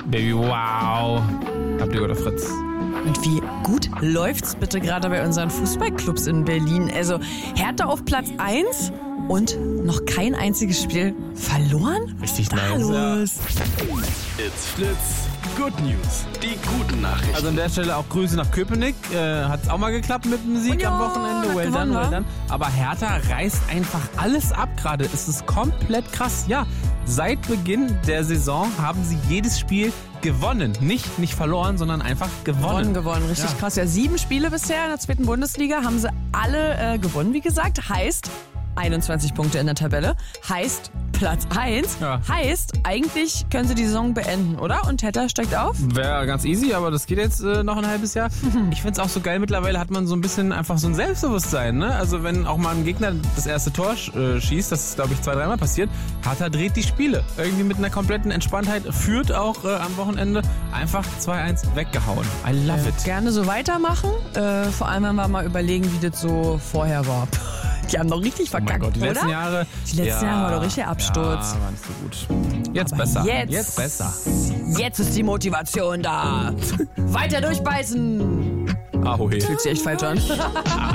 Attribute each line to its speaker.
Speaker 1: Baby, wow. Habt ihr gehört, Fritz?
Speaker 2: Und wie gut läuft's bitte gerade bei unseren Fußballclubs in Berlin? Also Hertha auf Platz 1 und noch kein einziges Spiel verloren?
Speaker 1: Richtig
Speaker 2: Was ist da los?
Speaker 3: It's Fritz. Good News. Die guten Nachrichten.
Speaker 1: Also an der Stelle auch Grüße nach Köpenick. Hat es auch mal geklappt mit dem Sieg
Speaker 2: Ja,
Speaker 1: am Wochenende.
Speaker 2: hat
Speaker 1: Well
Speaker 2: gewonnen,
Speaker 1: done, well
Speaker 2: wa?
Speaker 1: done. Aber Hertha reißt einfach alles ab gerade. Es ist komplett krass. Ja, seit Beginn der Saison haben sie jedes Spiel gewonnen. Nicht verloren, sondern einfach gewonnen.
Speaker 2: Gewonnen. Richtig
Speaker 1: Ja.
Speaker 2: krass. Ja, 7 Spiele bisher in der 2. Bundesliga haben sie alle gewonnen, wie gesagt. Heißt 21 Punkte in der Tabelle. Heißt Platz 1.
Speaker 1: Ja.
Speaker 2: Heißt, eigentlich können sie die Saison beenden, oder? Und Hertha steigt auf?
Speaker 1: Wäre ganz easy, aber das geht jetzt noch ein halbes Jahr. Ich finde es auch so geil, mittlerweile hat man so ein bisschen einfach so ein Selbstbewusstsein. Ne? Also wenn auch mal ein Gegner das erste Tor schießt, das ist glaube ich 2-3 Mal passiert, Hertha dreht die Spiele. Irgendwie mit einer kompletten Entspanntheit, führt auch am Wochenende einfach 2-1 weggehauen. I love it.
Speaker 2: Gerne so weitermachen. Vor allem, wenn wir mal überlegen, wie das so vorher war. Die haben doch richtig
Speaker 1: Oh mein
Speaker 2: verkackt,
Speaker 1: Gott, die
Speaker 2: oder?
Speaker 1: letzten Jahre.
Speaker 2: Die letzten Jahre war doch richtig Absturz.
Speaker 1: Ja, war nicht so gut. Jetzt
Speaker 2: Aber
Speaker 1: besser.
Speaker 2: Jetzt
Speaker 1: besser.
Speaker 2: Jetzt ist die Motivation da. Weiter durchbeißen.
Speaker 1: Ahoi.
Speaker 2: Fühlt sich echt falsch an.